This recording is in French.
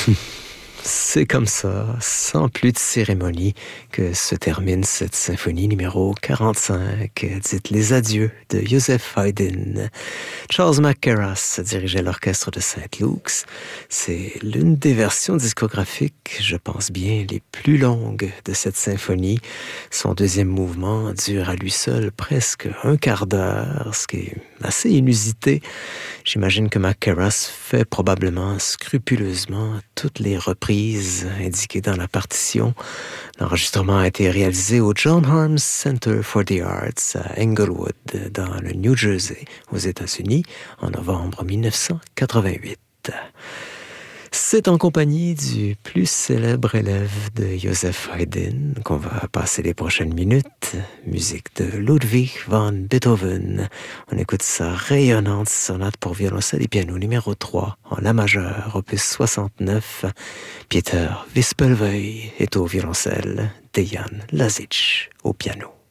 C'est comme ça, sans plus de cérémonie, que se termine cette symphonie numéro 45, dite Les Adieux de Joseph Haydn. Charles McCarras dirigeait l'orchestre de St. Luke's. C'est l'une des versions discographiques, je pense bien, les plus longues de cette symphonie. Son deuxième mouvement dure à lui seul presque un quart d'heure, ce qui est assez inusité. J'imagine que McCarras fait probablement scrupuleusement toutes les reprises indiquées dans la partition. L'enregistrement a été réalisé au John Harms Center for the Arts à Englewood, dans le New Jersey, aux États-Unis, en novembre 1988. C'est en compagnie du plus célèbre élève de Joseph Haydn qu'on va passer les prochaines minutes. Musique de Ludwig van Beethoven. On écoute sa rayonnante sonate pour violoncelle et piano numéro 3 en la majeure, opus 69. Pieter Wispelwey est au violoncelle, Dejan Lazic au piano.